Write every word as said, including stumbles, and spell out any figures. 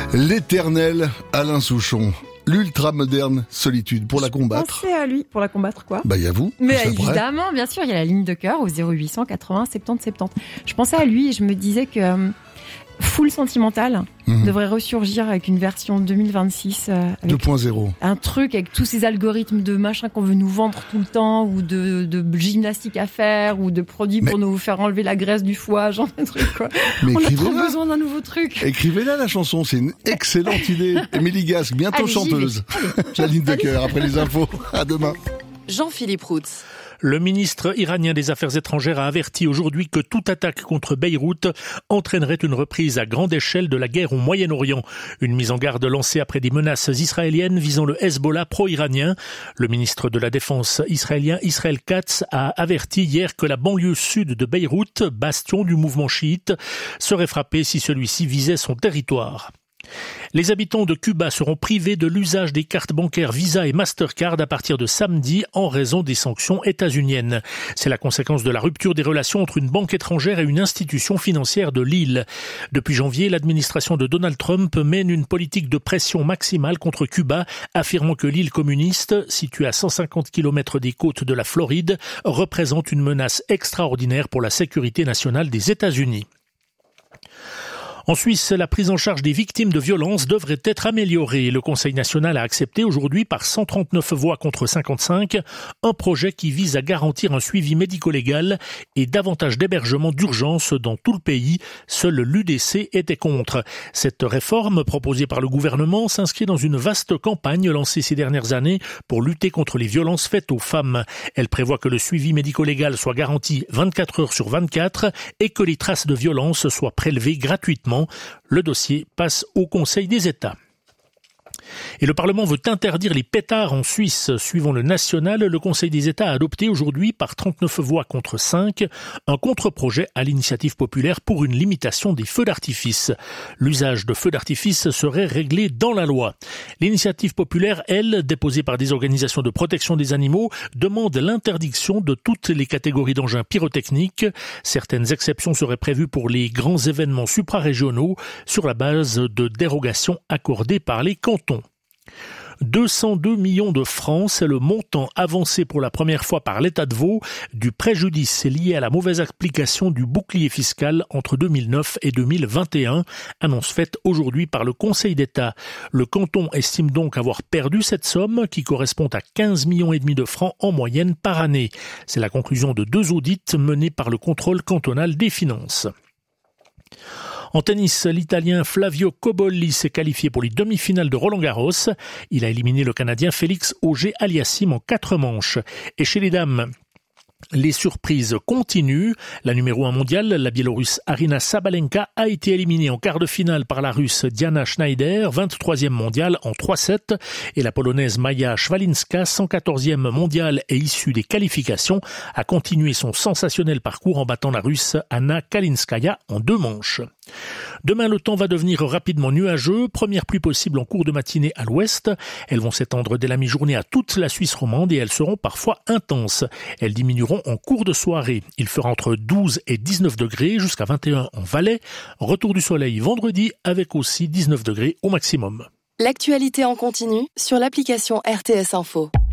L'éternel Alain Souchon. L'ultra-moderne solitude, pour la combattre. Pensez à lui, pour la combattre quoi. Bah, il y a vous. Mais évidemment, bien sûr, il y a la ligne de cœur au zéro huit cent quatre-vingts soixante-dix soixante-dix. Je pensais à lui et je me disais que euh, Full Sentimental mmh. devrait ressurgir avec une version deux mille vingt-six. Euh, deux point zéro. Un truc avec tous ces algorithmes de machin qu'on veut nous vendre tout le temps, ou de, de gymnastique à faire, ou de produits mais... pour nous faire enlever la graisse du foie, genre de trucs quoi. Mais on a trop besoin d'un nouveau truc. Écrivez-la la chanson, c'est une excellente idée. Émilie Gasque, bientôt Allez, chanteuse. La ligne de cœur, après les infos. À demain. Jean-Philippe Routz. Le ministre iranien des Affaires étrangères a averti aujourd'hui que toute attaque contre Beyrouth entraînerait une reprise à grande échelle de la guerre au Moyen-Orient. Une mise en garde lancée après des menaces israéliennes visant le Hezbollah pro-iranien. Le ministre de la Défense israélien Israel Katz a averti hier que la banlieue sud de Beyrouth, bastion du mouvement chiite, serait frappée si celui-ci visait son territoire. Les habitants de Cuba seront privés de l'usage des cartes bancaires Visa et Mastercard à partir de samedi en raison des sanctions états-uniennes. C'est la conséquence de la rupture des relations entre une banque étrangère et une institution financière de l'île. Depuis janvier, l'administration de Donald Trump mène une politique de pression maximale contre Cuba, affirmant que l'île communiste, située à cent cinquante kilomètres des côtes de la Floride, représente une menace extraordinaire pour la sécurité nationale des États-Unis. En Suisse, la prise en charge des victimes de violences devrait être améliorée. Le Conseil national a accepté aujourd'hui par cent trente-neuf voix contre cinquante-cinq un projet qui vise à garantir un suivi médico-légal et davantage d'hébergements d'urgence dans tout le pays. Seul l'U D C était contre. Cette réforme proposée par le gouvernement s'inscrit dans une vaste campagne lancée ces dernières années pour lutter contre les violences faites aux femmes. Elle prévoit que le suivi médico-légal soit garanti vingt-quatre heures sur vingt-quatre et que les traces de violence soient prélevées gratuitement. Le dossier passe au Conseil des États. Et le Parlement veut interdire les pétards en Suisse. Suivant le national, le Conseil des États a adopté aujourd'hui par trente-neuf voix contre cinq un contre-projet à l'initiative populaire pour une limitation des feux d'artifice. L'usage de feux d'artifice serait réglé dans la loi. L'initiative populaire, elle, déposée par des organisations de protection des animaux, demande l'interdiction de toutes les catégories d'engins pyrotechniques. Certaines exceptions seraient prévues pour les grands événements suprarégionaux sur la base de dérogations accordées par les cantons. deux cent deux millions de francs, c'est le montant avancé pour la première fois par l'État de Vaud du préjudice lié à la mauvaise application du bouclier fiscal entre deux mille neuf et deux mille vingt et un, annonce faite aujourd'hui par le Conseil d'État. Le canton estime donc avoir perdu cette somme qui correspond à quinze millions et demi de francs en moyenne par année. C'est la conclusion de deux audits menés par le contrôle cantonal des finances. En tennis, l'Italien Flavio Cobolli s'est qualifié pour les demi-finales de Roland-Garros. Il a éliminé le Canadien Félix Auger-Aliassime en quatre manches. Et chez les dames, les surprises continuent. La numéro un mondiale, la Biélorusse Arina Sabalenka, a été éliminée en quart de finale par la Russe Diana Schneider, vingt-troisième mondiale en trois sept. Et la Polonaise Maja Szwalinska, cent quatorzième mondiale et issue des qualifications, a continué son sensationnel parcours en battant la Russe Anna Kalinskaya en deux manches. Demain, le temps va devenir rapidement nuageux. Première pluie possible en cours de matinée à l'ouest. Elles vont s'étendre dès la mi-journée à toute la Suisse romande et elles seront parfois intenses. Elles diminueront en cours de soirée. Il fera entre douze et dix-neuf degrés jusqu'à vingt et un en Valais. Retour du soleil vendredi avec aussi dix-neuf degrés au maximum. L'actualité en continu sur l'application R T S Info.